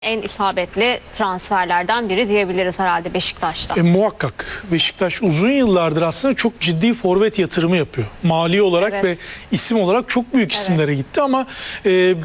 En isabetli transferlerden biri diyebiliriz herhalde Beşiktaş'ta. Muhakkak. Beşiktaş uzun yıllardır aslında çok ciddi forvet yatırımı yapıyor. Mali olarak Evet. ve isim olarak çok büyük isimlere gitti ama